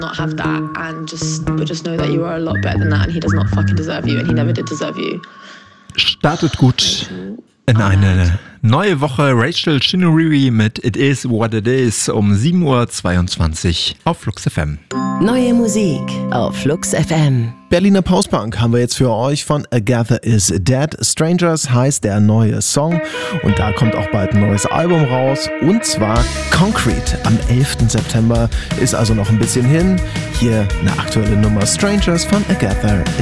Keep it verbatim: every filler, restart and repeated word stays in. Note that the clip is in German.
Not have that and just but just know that you are a lot better than that and he does not fucking deserve you and he never did deserve you. Startet gut in eine neue Woche. Rachel Chinouriri mit It Is What It Is um sieben Uhr zweiundzwanzig auf Flux F M. Neue Musik auf Flux F M. Berliner Postbank haben wir jetzt für euch von Agatha Is Dead. Strangers heißt der neue Song und da kommt auch bald ein neues Album raus und zwar Concrete am elften September. Ist also noch ein bisschen hin. Hier eine aktuelle Nummer Strangers von Agatha Is